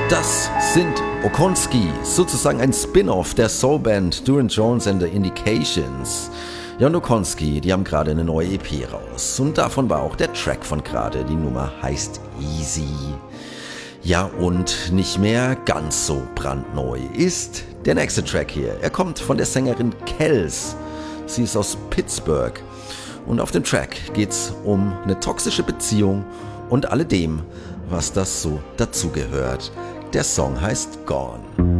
Das sind Okonski, sozusagen ein Spin-off der Soulband Duran Jones and the Indications. Ja, und Okonski, die haben gerade eine neue EP raus. Und davon war auch der Track von gerade. Die Nummer heißt Easy. Ja, und nicht mehr ganz so brandneu ist der nächste Track hier. Er kommt von der Sängerin Kels. Sie ist aus Pittsburgh. Und auf dem Track geht's um eine toxische Beziehung und alledem, was das so dazugehört. Der Song heißt Gone.